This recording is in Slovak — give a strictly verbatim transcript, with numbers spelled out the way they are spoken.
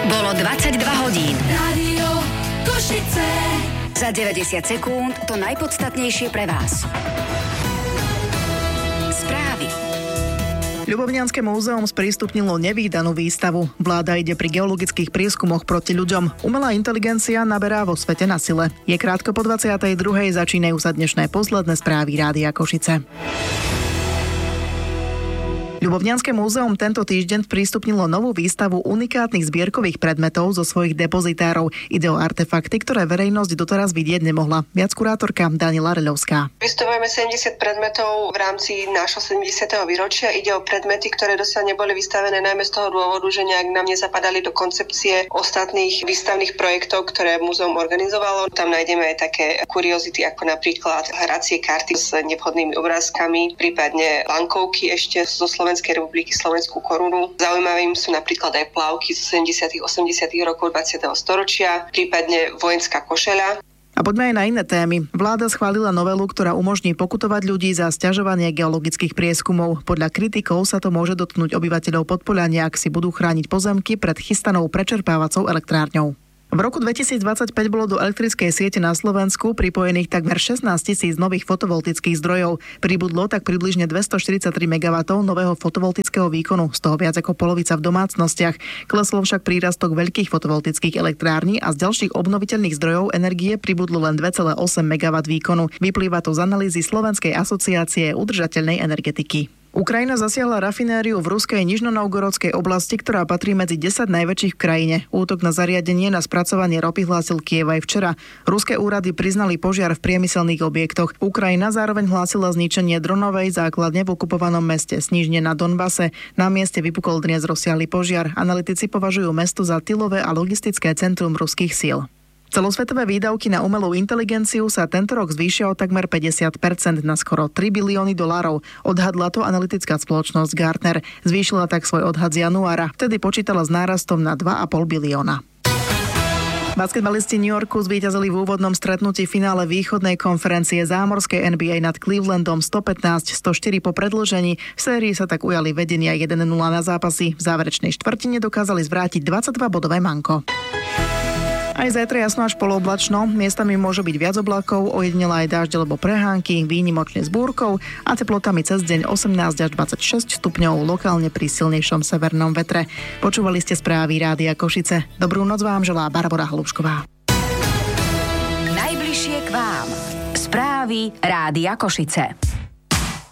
Bolo dvadsaťdva hodín. Rádio Košice. Za deväťdesiat sekúnd to najpodstatnejšie pre vás. Správy. Ľubovňanské múzeum sprístupnilo nevídanú výstavu. Vláda ide pri geologických prieskumoch proti ľuďom. Umelá inteligencia naberá vo svete na sile. Je krátko po dvadsiatej druhej, začínajú sa dnešné posledné správy Rádia Košice. Ľubovňanské múzeum tento týždeň sprístupnilo novú výstavu unikátnych zbierkových predmetov zo svojich depozitárov. Ide o artefakty, ktoré verejnosť doteraz vidieť nemohla. Viac kurátorka Daniela Reľovská. Vystavujeme sedemdesiat predmetov v rámci nášho sedemdesiateho výročia. Ide o predmety, ktoré dosiaľ neboli vystavené najmä z toho dôvodu, že nejak nám nezapadali do koncepcie ostatných výstavných projektov, ktoré múzeum organizovalo. Tam nájdeme aj také kuriozity, ako napríklad hracie karty s nevhodnými obrázkami, prípadne bankovky ešte zo Slovenskej republiky, slovenskú korunu. Zaujímavým sú napríklad aj plavky zo sedemdesiatych osemdesiatych rokov dvadsiateho storočia, prípadne vojenská košeľa. A poďme aj na iné témy. Vláda schválila novelu, ktorá umožní pokutovať ľudí za sťažovanie geologických prieskumov. Podľa kritikov sa to môže dotknúť obyvateľov Podpoľania, ak si budú chrániť pozemky pred chystanou prečerpávacou elektrárňou. V roku dvetisícdvadsaťpäť bolo do elektrickej siete na Slovensku pripojených takmer šestnásť tisíc nových fotovoltických zdrojov. Pribudlo tak približne dvestoštyridsaťtri megawattov nového fotovoltického výkonu, z toho viac ako polovica v domácnostiach. Kleslo však prírastok veľkých fotovoltických elektrární a z ďalších obnoviteľných zdrojov energie pribudlo len dva celé osem megawattov výkonu. Vyplýva to z analýzy Slovenskej asociácie udržateľnej energetiky. Ukrajina zasiahla rafinériu v ruskej Nižnonovgorodskej oblasti, ktorá patrí medzi desať najväčších v krajine. Útok na zariadenie na spracovanie ropy hlásil Kyjev aj včera. Ruské úrady priznali požiar v priemyselných objektoch. Ukrajina zároveň hlásila zničenie dronovej základne v okupovanom meste Snižne na Donbase. Na mieste vypukol dnes rozsiahly požiar. Analytici považujú mesto za tylové a logistické centrum ruských síl. Celosvetové výdavky na umelú inteligenciu sa tento rok zvýšia o takmer päťdesiat percent na skoro tri bilióny dolárov. Odhadla to analytická spoločnosť Gartner. Zvýšila tak svoj odhad z januára. Vtedy počítala s nárastom na dva a pol bilióna. Basketbalisti New Yorku zvíťazili v úvodnom stretnutí v finále východnej konferencie zámorskej en bí ej nad Clevelandom stopätnásť stoštyri po predĺžení. V sérii sa tak ujali vedenia jeden nula na zápasy. V záverečnej štvrtine dokázali zvrátiť dvadsaťdvabodové manko. Aj zajtra jasno až polooblačno, miestami môže byť viac oblakov, ojedinela aj dážď alebo prehánky, výnimočne s búrkou a teplotami cez deň osemnásť až dvadsaťšesť stupňov, lokálne pri silnejšom severnom vetre. Počúvali ste správy Rádia Košice. Dobrú noc vám želá Barbora Hlušková. Najbližšie k vám. Správy Rádia Košice.